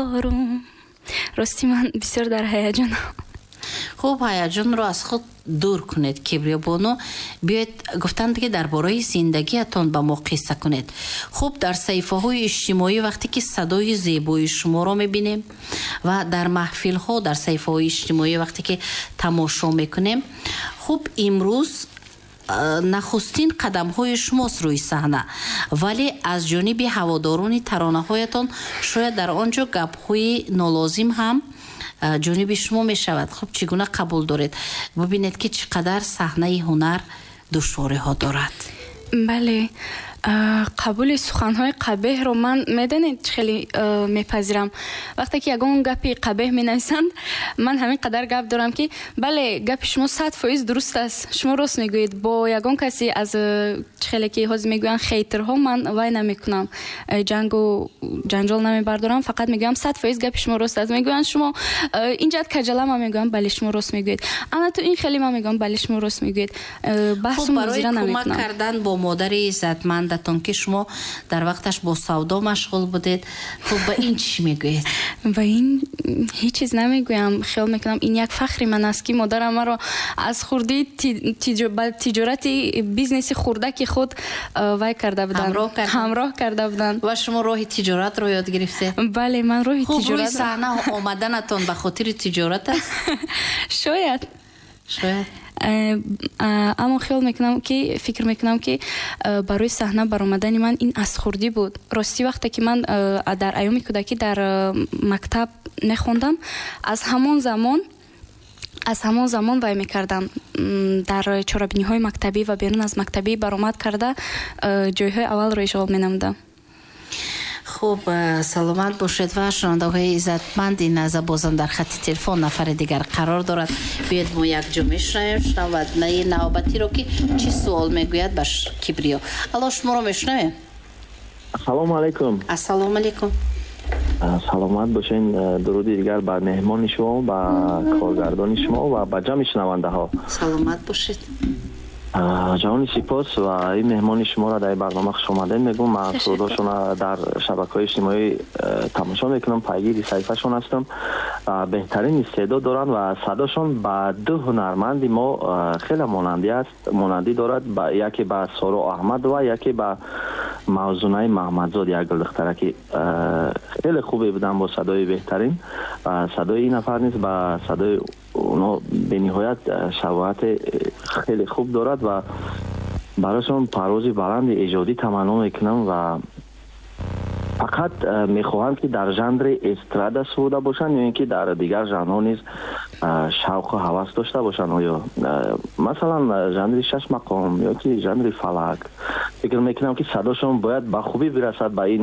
آروم. راستی من بسیار در هیجانم. خوب هیجان رو از خود دور کنید کبریا بانو. بیاید گفتند که درباره زندگیتان با ما قصه کنید. خوب در صحیفه های اجتماعی وقتی که صدای زیبای شما رو میبینیم و در محفل ها در صحیفه های اجتماعی وقتی که تماشا میکنیم، خوب امروز نخستین قدم های شماست روی صحنه، ولی از جانب هواداران ترانه هایتان شاید در آنجا گپ های نالازم هم جانب شما می شود. خب چگونه قبول دارید؟ ببینید که چقدر صحنه هنر دشواری ها دارد. بله، قبول سخنهای قبیح رو من میدونید خیلی میپذیرم. وقتی که یگان گپی قبیح مینویسند من همین قدر گپ دارم که بله گپ شما 100% درست است، شما راست میگویید. با یگان کسی از خیلی که هاز میگوین خیترها من وای نمیکنم، جنگ و جنجال نمیبردارم، فقط میگم 100% گپ شما راست است. میگوین شما اینجا کجلا، من میگم بله شما راست میگویید. انا تو این خیلی من میگم بله شما راست میگویید. بحث برای کمک کردن با مادر عزتمندتان که شما در وقتش با سودا مشغول بودید، خب به این چی میگویید؟ و این هیچ چیز نمیگویم. خیال میکنم این یک فخر من است که مادرم مرا از خردی تجارتی بیزنس خردکی خود وای کرده بودن، همراه کرده بودن. و شما راه تجارت رو یاد گرفته؟ بله من راه تجارت. خب روی صحنه آمدنتون به خاطر تجارت است؟ شاید. اما خیال میکنم که فکر میکنم که برای صحنه برآمدن من این از خوردی بود. راستی وقتی که من در ایام کودکی در مکتب میخوندم، از همان زمان وای میکردم در چهاربینی های مکتبی و بیرون از مکتبی برآمد کرده جایهای اول رو اشغال مینمودم. خوب سلامت باشید. و شنونده های عزتمند، این لحظه بازم در خط تلفن نفر دیگر قرار دارد. بیاید ما یک جمله شنویم و نوبتی رو که چی سوال میگوید باش کبریا. الو شما رو میشنویم. سلام علیکم. السلام علیکم. سلامت باشین. درودی دیگر بر مهمان شما، با کارگردان شما و با جمع شنونده ها. سلامت باشید. جوانی سپاس و این مهمان شما را در برنامه خوش آمدید میگم. من صداشون در شبکه‌های اجتماعی تماشا میکنم، پیگیر صحیفه‌شون هستم. بهترین استعداد دارن و صداشون با دو هنرمند ما خیلی مانندی دارد، یکی با سارا احمد و یکی با موزونه محمدزاد یک دخترکی خیلی خوبی بودن با صدای بهترین. و صدای این نفر نیست با صدای اونا به نهایت شباهت خیلی خوب دارد و برایشون پرواز بلند ایجادی تمنا میکنم و فقط میخواهم که در ژانر استراد سوده باشن یا اینکه در دیگر ژانرها نیز شوق و هوس داشته باشن. یا مثلا ژانر شش مقام یا که ژانر فلک، فکر میکنم که صداشون باید به خوبی برسد به این